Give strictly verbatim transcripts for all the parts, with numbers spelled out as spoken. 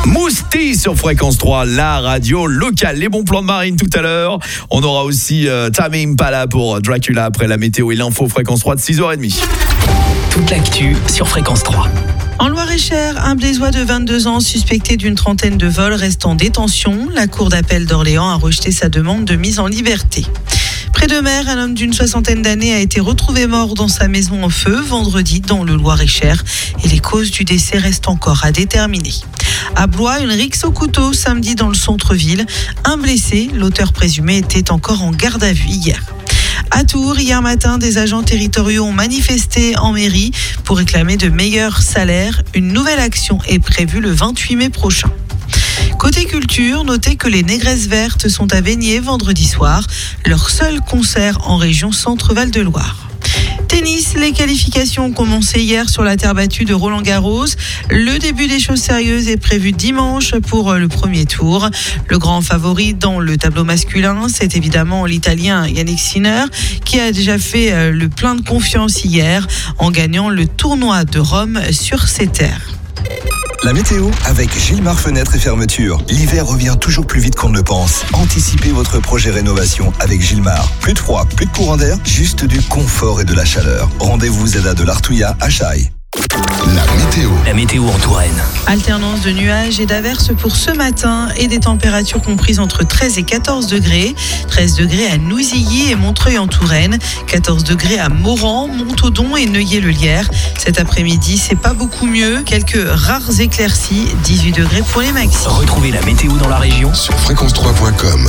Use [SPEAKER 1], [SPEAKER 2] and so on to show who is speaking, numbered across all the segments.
[SPEAKER 1] Mousti sur Fréquence trois, la radio locale. Les bons plans de Marine tout à l'heure. On aura aussi euh, Tame Impala pour Dracula après la météo et l'info. Fréquence trois de six heures trente.
[SPEAKER 2] Toute l'actu sur Fréquence trois.
[SPEAKER 3] En Loir-et-Cher, un Blésois de vingt-deux ans suspecté d'une trentaine de vols reste en détention. La cour d'appel d'Orléans a rejeté sa demande de mise en liberté. Près de Mer, un homme d'une soixantaine d'années a été retrouvé mort dans sa maison en feu vendredi dans le Loir-et-Cher et les causes du décès restent encore à déterminer. À Blois, une rixe au couteau samedi dans le centre-ville. Un blessé, l'auteur présumé, était encore en garde à vue hier. À Tours, hier matin, des agents territoriaux ont manifesté en mairie pour réclamer de meilleurs salaires. Une nouvelle action est prévue le vingt-huit mai prochain. Côté culture, notez que les Négresses Vertes sont à Vaigné vendredi soir. Leur seul concert en région Centre-Val de Loire. Tennis, les qualifications ont commencé hier sur la terre battue de Roland-Garros. Le début des choses sérieuses est prévu dimanche pour le premier tour. Le grand favori dans le tableau masculin, c'est évidemment l'Italien Yannick Sinner qui a déjà fait le plein de confiance hier en gagnant le tournoi de Rome sur ses terres.
[SPEAKER 4] La météo avec Gilmar Fenêtres et Fermetures. L'hiver revient toujours plus vite qu'on ne le pense. Anticipez votre projet rénovation avec Gilmar. Plus de froid, plus de courant d'air, juste du confort et de la chaleur. Rendez-vous Zeda de l'Artouillat à Chaille.
[SPEAKER 5] La météo.
[SPEAKER 2] La météo en Touraine.
[SPEAKER 3] Alternance de nuages et d'averses pour ce matin et des températures comprises entre treize et quatorze degrés. treize degrés à Nouzilly et Montreuil en Touraine. quatorze degrés à Moran, Montaudoin et Neuilly-le-Lierre. Cet après-midi, c'est pas beaucoup mieux. Quelques rares éclaircies. dix-huit degrés pour les maxi.
[SPEAKER 2] Retrouvez la météo dans la région
[SPEAKER 5] Sur fréquence trois point com.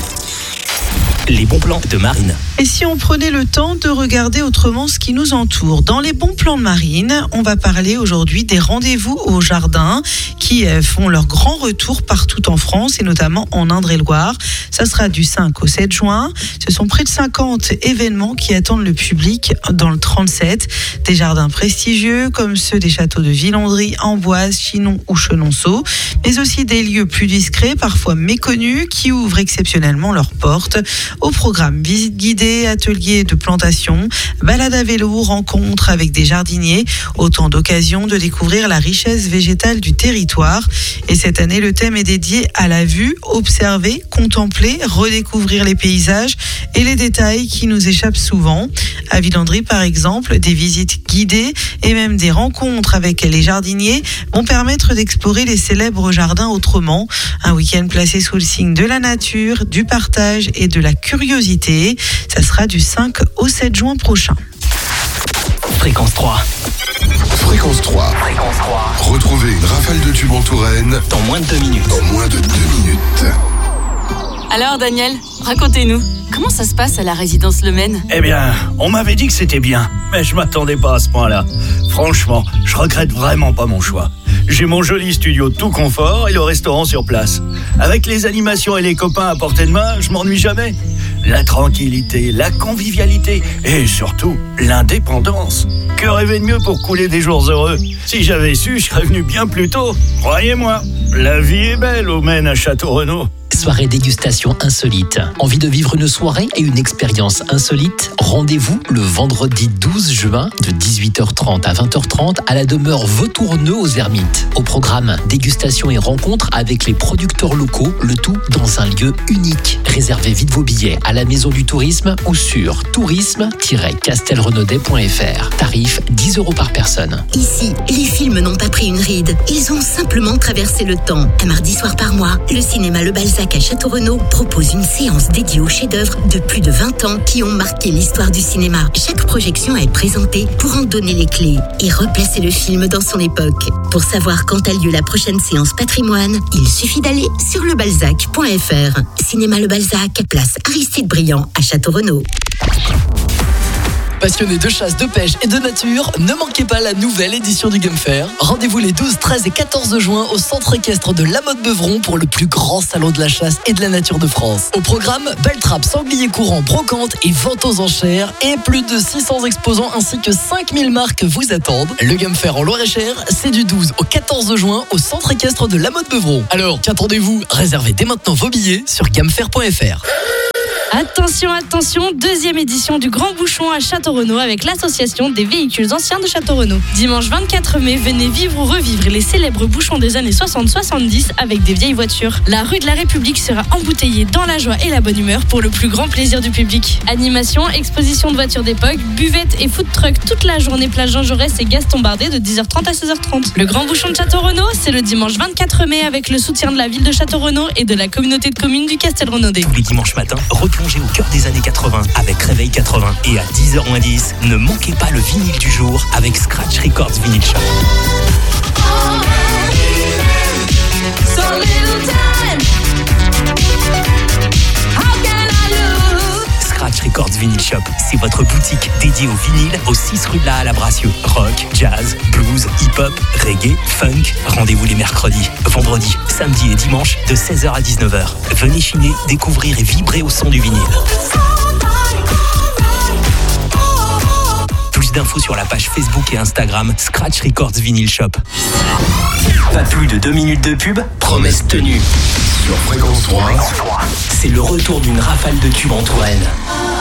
[SPEAKER 2] Les bons plans de Marine.
[SPEAKER 3] Et si on prenait le temps de regarder autrement ce qui nous entoure? Dans les bons plans de Marine, on va parler aujourd'hui des rendez-vous au jardin qui font leur grand retour partout en France et notamment en Indre-et-Loire. Ça sera du cinq au sept juin. Ce sont près de cinquante événements qui attendent le public dans le trente-sept. Des jardins prestigieux comme ceux des châteaux de Villandry, Amboise, Chinon ou Chenonceau, mais aussi des lieux plus discrets, parfois méconnus, qui ouvrent exceptionnellement leurs portes. Au programme, visite guidée, ateliers de plantation, balade à vélo, rencontres avec des jardiniers, autant d'occasions de découvrir la richesse végétale du territoire. Et cette année, le thème est dédié à la vue, observer, contempler, redécouvrir les paysages et les détails qui nous échappent souvent. À Villandry, par exemple, des visites guidées et même des rencontres avec les jardiniers vont permettre d'explorer les célèbres jardins autrement. Un week-end placé sous le signe de la nature, du partage et de la curiosité. Ça sera du cinq au sept juin prochain.
[SPEAKER 2] Fréquence trois.
[SPEAKER 5] Fréquence trois.
[SPEAKER 2] Fréquence trois.
[SPEAKER 5] Retrouvez une rafale de tubes en Touraine
[SPEAKER 2] Dans moins de deux minutes.
[SPEAKER 5] en moins de deux minutes.
[SPEAKER 6] Alors Daniel, racontez-nous, comment ça se passe à la résidence Le Maine?
[SPEAKER 7] Eh bien, on m'avait dit que c'était bien, mais je m'attendais pas à ce point-là. Franchement, je regrette vraiment pas mon choix. J'ai mon joli studio tout confort et le restaurant sur place. Avec les animations et les copains à portée de main, je m'ennuie jamais. La tranquillité, la convivialité et surtout l'indépendance. Que rêver de mieux pour couler des jours heureux? Si j'avais su, je serais venu bien plus tôt. Croyez-moi, la vie est belle au Maine à Château-Renaud.
[SPEAKER 2] Soirée dégustation insolite. Envie de vivre une soirée et une expérience insolite? Rendez-vous le vendredi douze juin de dix-huit heures trente à vingt heures trente à la demeure Vautourneux aux Ermites. Au programme, dégustation et rencontres avec les producteurs locaux, le tout dans un lieu unique. Réservez vite vos billets à la Maison du Tourisme ou sur tourisme tiret castelrenaudet point f r. Tarif dix euros par personne.
[SPEAKER 8] Ici, les films n'ont pas pris une ride. Ils ont simplement traversé le temps. Un mardi soir par mois, le cinéma Le Balzac à Château-Renaud propose une séance dédiée aux chefs-d'œuvre de plus de vingt ans qui ont marqué l'histoire du cinéma. Chaque projection est présentée pour en donner les clés et replacer le film dans son époque. Pour savoir quand a lieu la prochaine séance patrimoine, il suffit d'aller sur le balzac point f r. Cinéma Le Balzac, place Aristide Briand à Château-Renaud.
[SPEAKER 9] Passionnés de chasse, de pêche et de nature, ne manquez pas la nouvelle édition du Game Fair. Rendez-vous les douze, treize et quatorze juin au centre équestre de La Motte-Beuvron pour le plus grand salon de la chasse et de la nature de France. Au programme, belle trappe, sanglier courant, brocante et vente aux enchères et plus de six cents exposants ainsi que cinq mille marques vous attendent. Le Game Fair en Loir-et-Cher, c'est du douze au quatorze juin au centre équestre de La Motte-Beuvron. Alors, qu'attendez-vous? Réservez dès maintenant vos billets sur gamefair point f r.
[SPEAKER 10] Attention, attention, deuxième édition du Grand Bouchon à Château-Renaud avec l'association des véhicules anciens de Château-Renaud. Dimanche vingt-quatre mai, venez vivre ou revivre les célèbres bouchons des années soixante soixante-dix avec des vieilles voitures. La rue de la République sera embouteillée dans la joie et la bonne humeur pour le plus grand plaisir du public. Animation, exposition de voitures d'époque, buvette et food truck toute la journée place Jean Jaurès et Gaston Bardet de dix heures trente à seize heures trente. Le Grand Bouchon de Château-Renaud, c'est le dimanche vingt-quatre mai avec le soutien de la ville de Château-Renaud et de la communauté de communes du Castelrenaudais.
[SPEAKER 11] Tous les dimanches matins, replongez au cœur des années quatre-vingts avec Réveil quatre-vingts. Et à dix heures moins dix, ne manquez pas le vinyle du jour avec Scratch Records Vinyl Shop. Scratch Records Vinyl Shop, c'est votre boutique dédiée au vinyle au six rue de la Halle à Bracieux. Rock, jazz, blues, hip-hop, reggae, funk. Rendez-vous les mercredis, vendredis, samedis et dimanches de seize heures à dix-neuf heures. Venez chiner, découvrir et vibrer au son du vinyle. Plus d'infos sur la page Facebook et Instagram Scratch Records Vinyl Shop. Pas plus de deux minutes de pub, promesse tenue.
[SPEAKER 5] Sur Fréquence trois,
[SPEAKER 11] c'est le retour d'une rafale de tubes en Touraine.